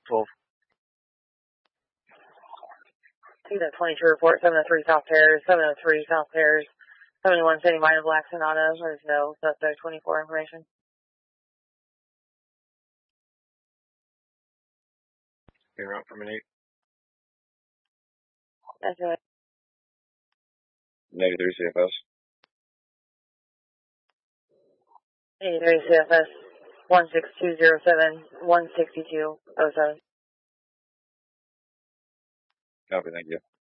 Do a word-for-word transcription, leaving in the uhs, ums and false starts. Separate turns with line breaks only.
twelve.
two twenty-two report, seven oh three South Paris, seven oh three South Paris, seventy-one City Minor Black Sonata. There's no suspect twenty-four information.
You're out from an eight.
That's it.
ninety-three C F S.
eighty-three C F S, one six two zero seven, one sixty-two oh seven.
Copy, thank you.